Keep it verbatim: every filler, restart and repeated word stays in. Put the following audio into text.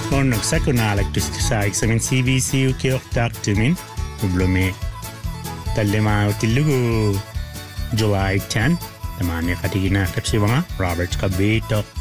Onnog sakunaalaktusti saiksamin C B C ukiortaartumin ublumi tallimaautilugu July tenth tamani qatiginaaqapsivanga Robert Qabito